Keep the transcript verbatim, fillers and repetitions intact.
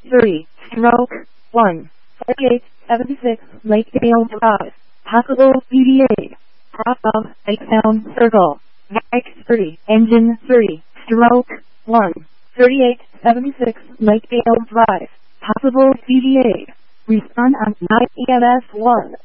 three, stroke one, forty-eight seventy-six, Lakeville Drive, possible E D A, prop of, eight sound circle, X thirty, engine three, stroke one, thirty-eight seventy-six, Lakeville Drive, possible C D A, respond on nine E M S one.